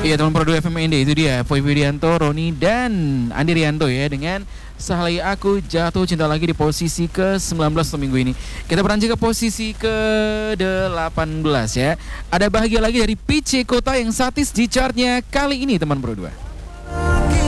Iya teman Pro 2 FMND itu dia Boy Widianto, Roni dan Andi Rianto ya dengan Sehalai Aku Jatuh Cinta Lagi di posisi ke-19 untuk minggu ini. Kita beranjak ke posisi ke-18 ya. Ada Bahagia Lagi dari PC Kota yang satis di chartnya kali ini teman Pro 2.